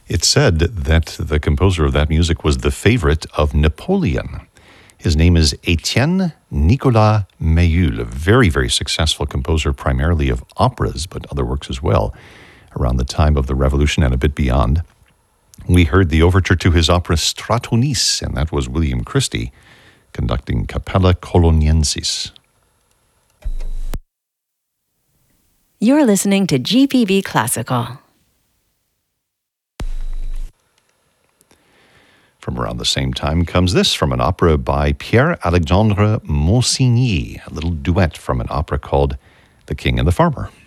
It's said that the composer of that music was the favorite of Napoleon. His name is Etienne Nicolas Mayule, a very, very successful composer, primarily of operas, but other works as well, around the time of the Revolution and a bit beyond. We heard the overture to his opera Stratonice, and that was William Christie conducting Capella Coloniensis. You're listening to GPB Classical. From around the same time comes this from an opera by Pierre-Alexandre Monsigny, a little duet from an opera called The King and the Farmer.